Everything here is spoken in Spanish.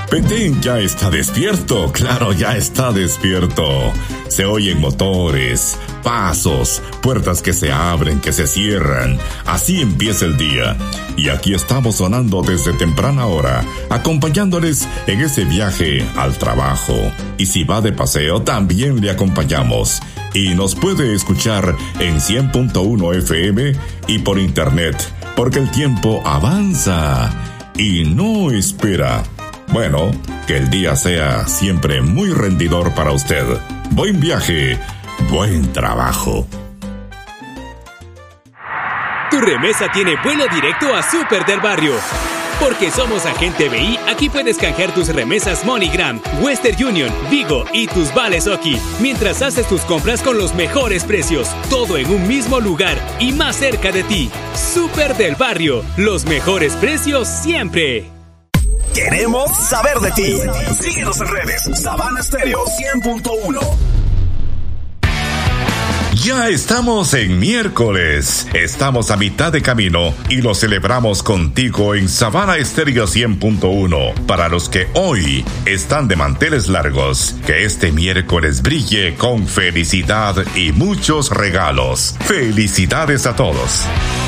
Petén ya está despierto, claro, ya está despierto. Se oyen motores, pasos, puertas que se abren, que se cierran. Así empieza el día. Y aquí estamos sonando desde temprana hora, acompañándoles en ese viaje al trabajo. Y si va de paseo, también le acompañamos. Y nos puede escuchar en 100.1 FM y por internet, porque el tiempo avanza y no espera. Bueno, que el día sea siempre muy rendidor para usted. Buen viaje, buen trabajo. Tu remesa tiene vuelo directo a Super del Barrio. Porque somos Agente BI, aquí puedes canjear tus remesas MoneyGram, Western Union, Vigo y tus vales Oki, mientras haces tus compras con los mejores precios, todo en un mismo lugar y más cerca de ti. Super del Barrio, los mejores precios siempre. Queremos saber de ti. Síguenos en redes. Sabana Stereo 100.1. Ya estamos en miércoles. Estamos a mitad de camino y lo celebramos contigo en Sabana Stereo 100.1. Para los que hoy están de manteles largos, que este miércoles brille con felicidad y muchos regalos. Felicidades a todos.